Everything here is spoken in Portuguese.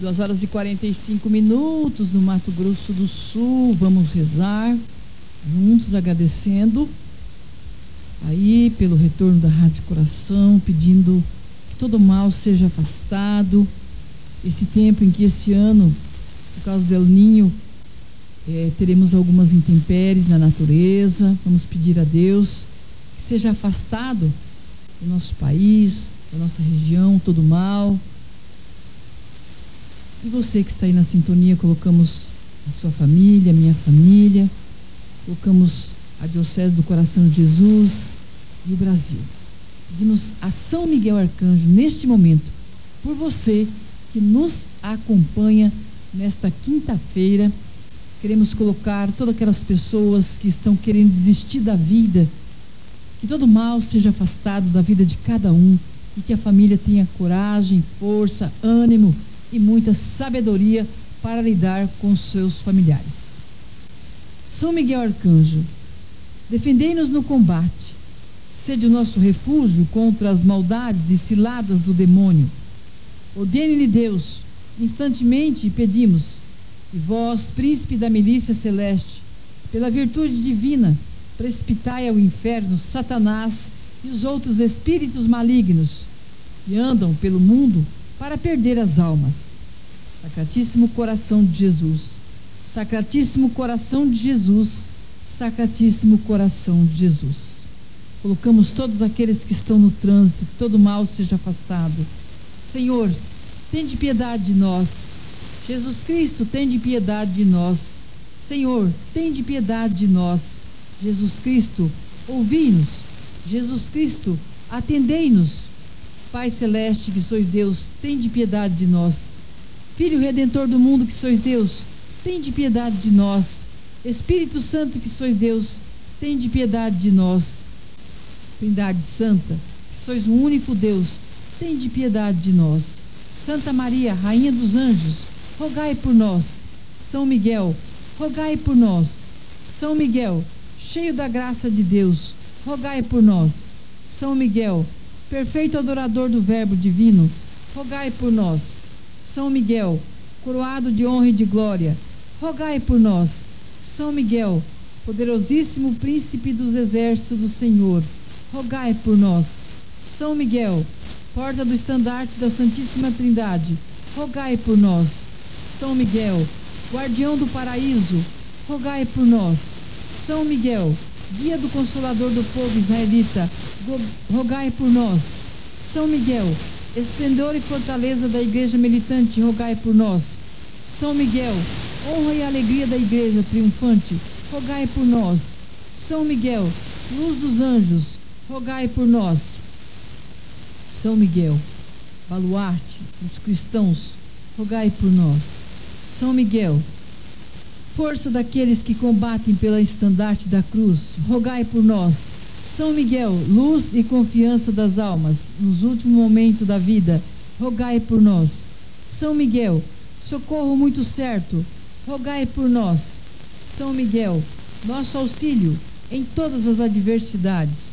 2h45 no Mato Grosso do Sul. Vamos rezar juntos, agradecendo aí pelo retorno da Rádio Coração, pedindo que todo mal seja afastado. Esse tempo em que esse ano, por causa do El Niño, teremos algumas intempéries na natureza. Vamos pedir a Deus que seja afastado do nosso país, da nossa região, todo mal. E você que está aí na sintonia, colocamos a sua família, a minha família, colocamos a Diocese do Coração de Jesus e o Brasil. Pedimos a São Miguel Arcanjo neste momento, por você que nos acompanha nesta quinta-feira. Queremos colocar todas aquelas pessoas que estão querendo desistir da vida, que todo mal seja afastado da vida de cada um e que a família tenha coragem, força, ânimo e muita sabedoria para lidar com seus familiares. São Miguel Arcanjo, defendei-nos no combate, sede o nosso refúgio contra as maldades e ciladas do demônio. Ordene-lhe Deus, instantemente pedimos, e vós, príncipe da milícia celeste, pela virtude divina, precipitai ao inferno Satanás e os outros espíritos malignos que andam pelo mundo para perder as almas. Sacratíssimo coração de Jesus, Sacratíssimo coração de Jesus, Sacratíssimo coração de Jesus. Colocamos todos aqueles que estão no trânsito, que todo mal seja afastado. Senhor, tende piedade de nós. Jesus Cristo, tende piedade de nós. Senhor, tende piedade de nós. Jesus Cristo, ouvi-nos. Jesus Cristo, atendei-nos. Pai Celeste, que sois Deus, tende piedade de nós. Filho Redentor do mundo, que sois Deus, tende piedade de nós. Espírito Santo, que sois Deus, tende piedade de nós. Trindade Santa, que sois o único Deus, tende piedade de nós. Santa Maria, Rainha dos Anjos, rogai por nós. São Miguel, rogai por nós. São Miguel, cheio da graça de Deus, rogai por nós. São Miguel, perfeito adorador do Verbo divino, rogai por nós. São Miguel, coroado de honra e de glória, rogai por nós. São Miguel, poderosíssimo príncipe dos exércitos do Senhor, rogai por nós. São Miguel, porta do estandarte da Santíssima Trindade, rogai por nós. São Miguel, guardião do paraíso, rogai por nós. São Miguel, guia do consolador do povo israelita, rogai por nós. São Miguel, esplendor e fortaleza da igreja militante, rogai por nós. São Miguel, honra e alegria da igreja triunfante, rogai por nós. São Miguel, luz dos anjos, rogai por nós. São Miguel, baluarte dos cristãos, rogai por nós. São Miguel, força daqueles que combatem pela estandarte da cruz, rogai por nós. São Miguel, luz e confiança das almas, nos últimos momentos da vida, rogai por nós. São Miguel, socorro muito certo, rogai por nós. São Miguel, nosso auxílio em todas as adversidades,